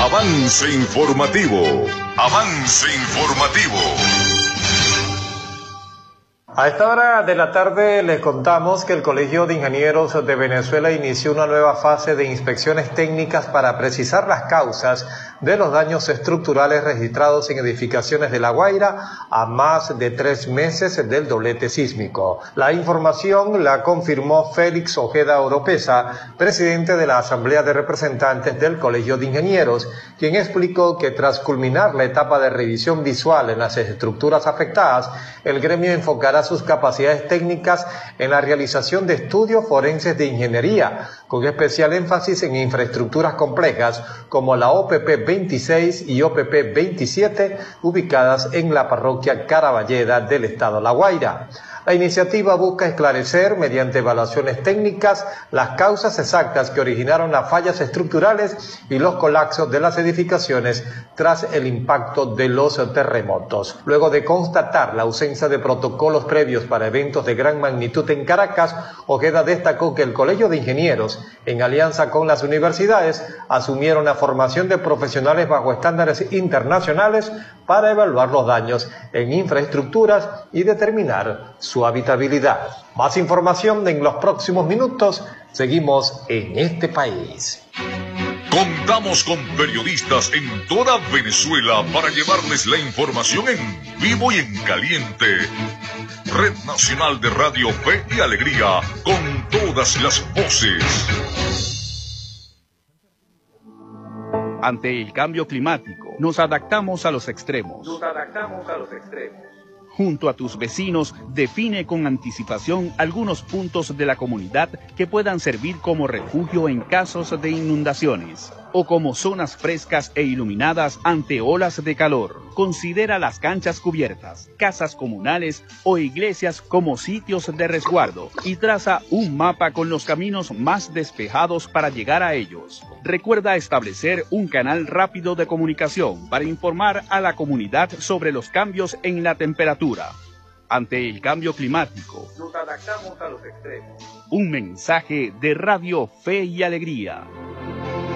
Avance informativo. Avance informativo. A esta hora de la tarde les contamos que el Colegio de Ingenieros de Venezuela inició una nueva fase de inspecciones técnicas para precisar las causas de los daños estructurales registrados en edificaciones de La Guaira a más de 3 meses del doblete sísmico. La información la confirmó Félix Ojeda Oropesa, presidente de la Asamblea de Representantes del Colegio de Ingenieros, quien explicó que tras culminar la etapa de revisión visual en las estructuras afectadas, el gremio enfocará sus capacidades técnicas en la realización de estudios forenses de ingeniería, con especial énfasis en infraestructuras complejas como la OPP 26 y OPP 27, ubicadas en la parroquia Caraballeda del estado La Guaira. La iniciativa busca esclarecer, mediante evaluaciones técnicas, las causas exactas que originaron las fallas estructurales y los colapsos de las edificaciones tras el impacto de los terremotos. Luego de constatar la ausencia de protocolos previos para eventos de gran magnitud en Caracas, Ojeda destacó que el Colegio de Ingenieros, en alianza con las universidades, asumieron la formación de profesionales bajo estándares internacionales para evaluar los daños en infraestructuras y determinar su habitabilidad. Más información en los próximos minutos. Seguimos en este país. Contamos con periodistas en toda Venezuela para llevarles la información en vivo y en caliente. Red Nacional de Radio Fe y Alegría, con todas las voces. Ante el cambio climático, nos adaptamos a los extremos. Junto a tus vecinos, define con anticipación algunos puntos de la comunidad que puedan servir como refugio en casos de inundaciones o como zonas frescas e iluminadas ante olas de calor. Considera las canchas cubiertas, casas comunales o iglesias como sitios de resguardo y traza un mapa con los caminos más despejados para llegar a ellos. Recuerda establecer un canal rápido de comunicación para informar a la comunidad sobre los cambios en la temperatura. Ante el cambio climático, nos adaptamos a los extremos. Un mensaje de Radio Fe y Alegría.